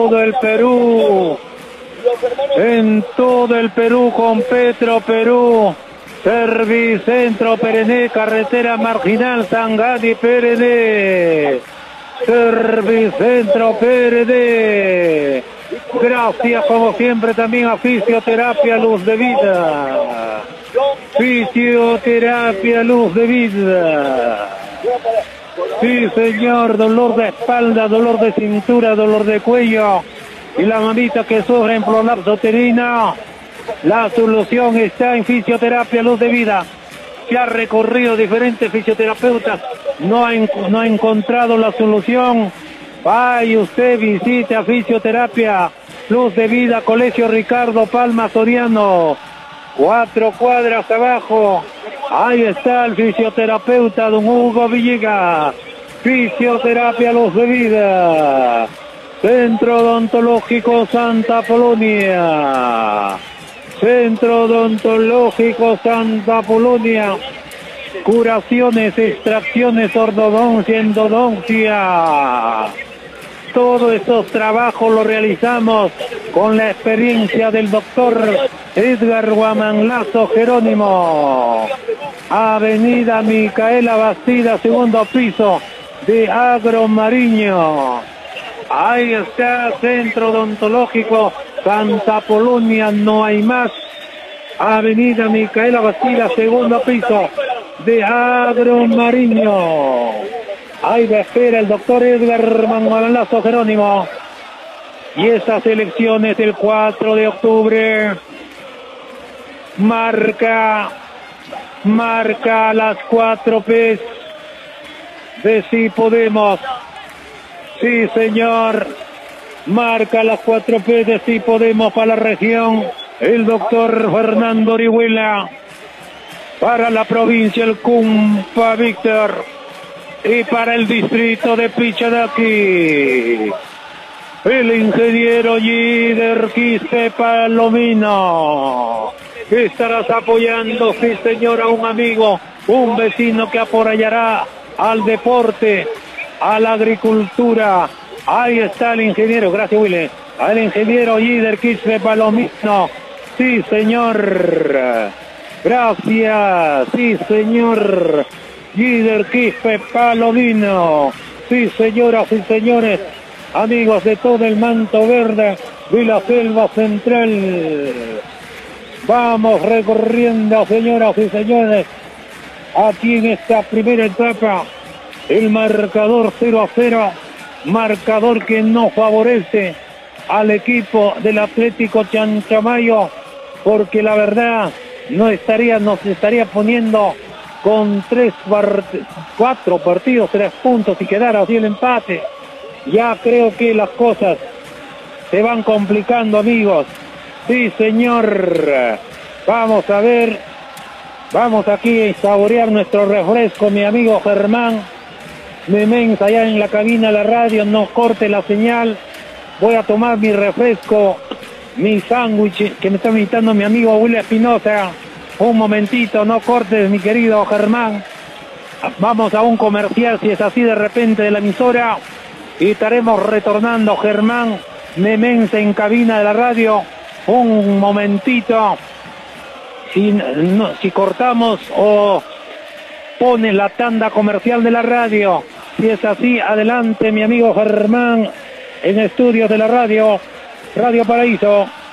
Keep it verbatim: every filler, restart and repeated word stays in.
todo el Perú, en todo el Perú con Petro Perú, Servicentro Perené, carretera marginal Sangadi Perené, Servicentro Perené. Gracias como siempre también a Fisioterapia Luz de Vida, Fisioterapia Luz de Vida. Sí señor, dolor de espalda, dolor de cintura, dolor de cuello y la mamita que sufre en prolapso uterino, la solución está en Fisioterapia Luz de Vida. Se ha recorrido diferentes fisioterapeutas, no ha, no ha encontrado la solución. Vaya usted, visite a Fisioterapia Luz de Vida, Colegio Ricardo Palma Soriano, cuatro cuadras abajo. Ahí está el fisioterapeuta don Hugo Villegas. Fisioterapia Luz de Vida, Centro Odontológico Santa Polonia, Centro Odontológico Santa Polonia, curaciones, extracciones, ortodoncia, endodoncia. Todos estos trabajos los realizamos con la experiencia del doctor Edgar Guamanlazo Jerónimo. Avenida Micaela Bastida, segundo piso de Agro Mariño. Ahí está, Centro Odontológico Santa Polonia, no hay más. Avenida Micaela Bastida, segundo piso de Agro Mariño. Ahí va a espera el doctor Edgar Guamanlazo Jerónimo. Y estas elecciones del cuatro de octubre marca, marca las cuatro P's de Sí Podemos. Sí señor, marca las cuatro P's de Sí Podemos para la región. El doctor Fernando Orihuela, para la provincia el Cumpa Víctor y para el distrito de Pichadaki el ingeniero Yider Quispe Palomino. Estarás apoyando, sí señor, a un amigo, un vecino que apoyará al deporte, a la agricultura. Ahí está el ingeniero, gracias Willy, al ingeniero Yider Quispe Palomino. Sí señor, gracias, sí señor, Yider Quispe Palomino. Sí señoras y señores, amigos de todo el manto verde de la selva central. Vamos recorriendo, señoras y señores, aquí en esta primera etapa, el marcador cero a cero, marcador que no favorece al equipo del Atlético Chanchamayo, porque la verdad no estaría, nos estaría poniendo con tres, part cuatro partidos, tres puntos y quedara así el empate. Ya creo que las cosas se van complicando, amigos. Sí, señor. Vamos a ver. Vamos aquí a saborear nuestro refresco, mi amigo Germán Memens, allá en la cabina de la radio. No corte la señal. Voy a tomar mi refresco, mi sándwich, que me está invitando mi amigo Willy Espinosa. Un momentito, no cortes, mi querido Germán. Vamos a un comercial, si es así de repente, de la emisora. Y estaremos retornando, Germán Memens en cabina de la radio. Un momentito. Si, no, si cortamos o pones la tanda comercial de la radio. Si es así, adelante mi amigo Germán en estudios de la radio, Radio Paraíso.